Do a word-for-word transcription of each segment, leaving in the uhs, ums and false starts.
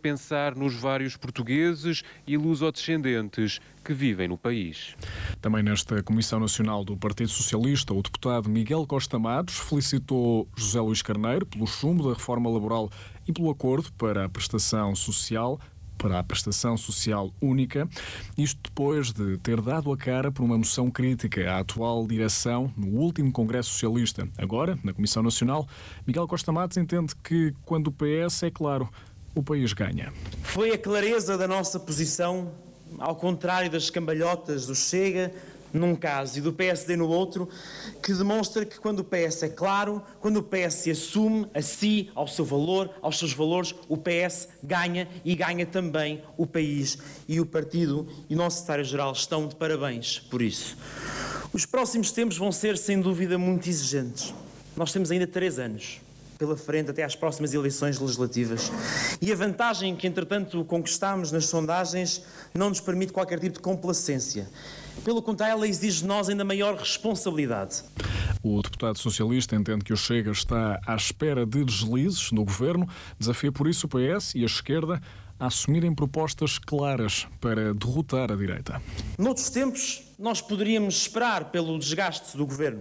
pensar nos vários portugueses e lusodescendentes que vivem no país. Também nesta Comissão Nacional do Partido Socialista, o deputado Miguel Costa Matos felicitou José Luís Carneiro pelo chumbo da reforma laboral e pelo acordo para a prestação social para a prestação social única, isto depois de ter dado a cara por uma moção crítica à atual direção no último Congresso Socialista. Agora, na Comissão Nacional, Miguel Costa Matos entende que, quando o P S é claro, o país ganha. Foi a clareza da nossa posição, ao contrário das cambalhotas do Chega, num caso, e do P S D no outro, que demonstra que quando o P S é claro, quando o P S se assume a si, ao seu valor, aos seus valores, o P S ganha e ganha também o país. E o partido e o nosso secretário-geral estão de parabéns por isso. Os próximos tempos vão ser, sem dúvida, muito exigentes. Nós temos ainda três anos pela frente até às próximas eleições legislativas. E a vantagem que, entretanto, conquistamos nas sondagens não nos permite qualquer tipo de complacência. Pelo contrário, ela exige de nós ainda maior responsabilidade. O deputado socialista entende que o Chega está à espera de deslizes no governo, desafia por isso o P S e a esquerda a assumirem propostas claras para derrotar a direita. Noutros tempos, nós poderíamos esperar pelo desgaste do governo.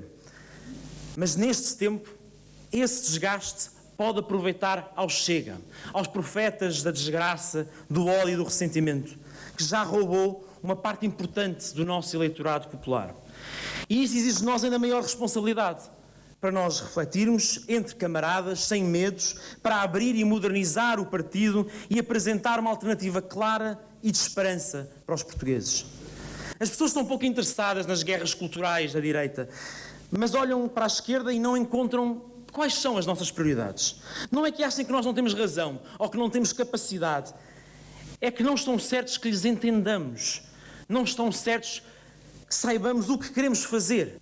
Mas neste tempo, esse desgaste pode aproveitar ao Chega, aos profetas da desgraça, do ódio e do ressentimento, que já roubou uma parte importante do nosso eleitorado popular. E isso exige de nós ainda maior responsabilidade, para nós refletirmos entre camaradas, sem medos, para abrir e modernizar o partido e apresentar uma alternativa clara e de esperança para os portugueses. As pessoas estão um pouco interessadas nas guerras culturais da direita, mas olham para a esquerda e não encontram quais são as nossas prioridades. Não é que achem que nós não temos razão ou que não temos capacidade. É que não estão certos que lhes entendamos. Não estão certos que saibamos o que queremos fazer.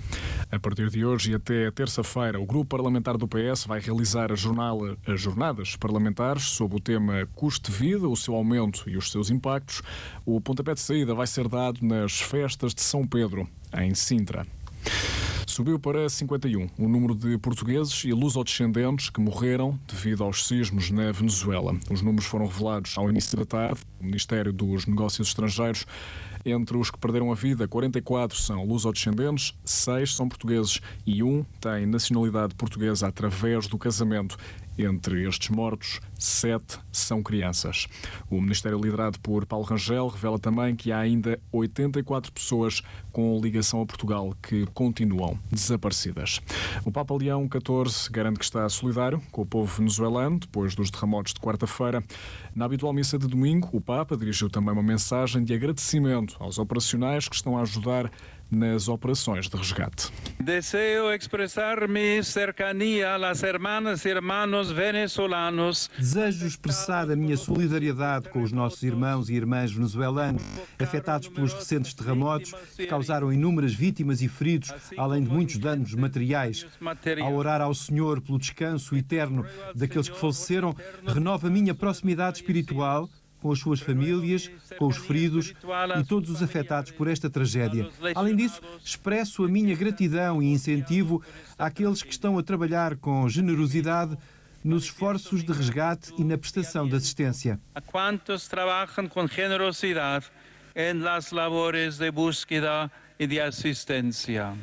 A partir de hoje e até terça-feira, o Grupo Parlamentar do P S vai realizar a jornada, as jornadas parlamentares sob o tema Custo de Vida, o seu aumento e os seus impactos. O pontapé de saída vai ser dado nas festas de São Pedro, em Sintra. Subiu para cinquenta e um o número de portugueses e lusodescendentes que morreram devido aos sismos na Venezuela. Os números foram revelados ao início da tarde no Ministério dos Negócios Estrangeiros. Entre os que perderam a vida, quarenta e quatro são lusodescendentes, seis são portugueses e um tem nacionalidade portuguesa através do casamento. Entre estes mortos, sete são crianças. O Ministério liderado por Paulo Rangel revela também que há ainda oitenta e quatro pessoas com ligação a Portugal que continuam desaparecidas. O Papa Leão catorze garante que está solidário com o povo venezuelano depois dos terremotos de quarta-feira. Na habitual missa de domingo, o Papa dirigiu também uma mensagem de agradecimento aos operacionais que estão a ajudar nas operações de resgate. Deseo expressar mi cercanía a las hermanas y hermanos venezolanos. Desejo expressar a minha solidariedade com os nossos irmãos e irmãs venezuelanos, afetados pelos recentes terremotos que causaram inúmeras vítimas e feridos, além de muitos danos materiais. Ao orar ao Senhor pelo descanso eterno daqueles que faleceram, renovo a minha proximidade espiritual com as suas famílias, com os feridos e todos os afetados por esta tragédia. Além disso, expresso a minha gratidão e incentivo àqueles que estão a trabalhar com generosidade nos esforços de resgate e na prestação de assistência. A quantos trabalham com generosidade em las labores de búsqueda e de assistência.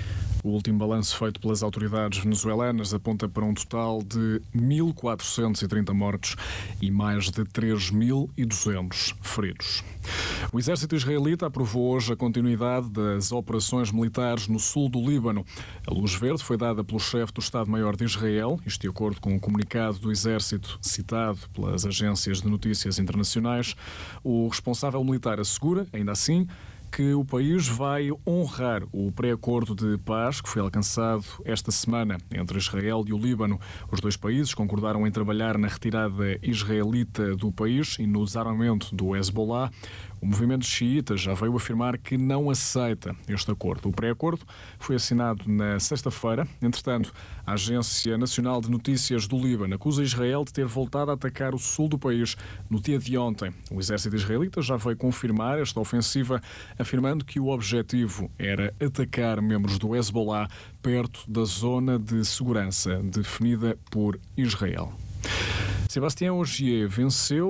O último balanço feito pelas autoridades venezuelanas aponta para um total de mil quatrocentos e trinta mortos e mais de três mil e duzentos feridos. O exército israelita aprovou hoje a continuidade das operações militares no sul do Líbano. A luz verde foi dada pelo chefe do Estado-Maior de Israel, isto de acordo com o comunicado do exército citado pelas agências de notícias internacionais. O responsável militar assegura, ainda assim, que o país vai honrar o pré-acordo de paz que foi alcançado esta semana entre Israel e o Líbano. Os dois países concordaram em trabalhar na retirada israelita do país e no desarmamento do Hezbollah. O movimento xiita já veio afirmar que não aceita este acordo. O pré-acordo foi assinado na sexta-feira. Entretanto, a Agência Nacional de Notícias do Líbano acusa Israel de ter voltado a atacar o sul do país no dia de ontem. O exército israelita já veio confirmar esta ofensiva, afirmando que o objetivo era atacar membros do Hezbollah perto da zona de segurança definida por Israel. Sébastien Ogier venceu